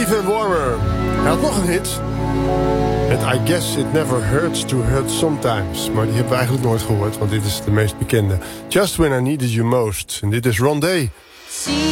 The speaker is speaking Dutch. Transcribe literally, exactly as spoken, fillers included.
Randy Van Warmer. Hij had nog een hit. Het I Guess It Never Hurts to Hurt Sometimes. Maar die hebben we eigenlijk nooit gehoord, want dit is de meest bekende. Just When I Needed You Most. En dit is Rondé.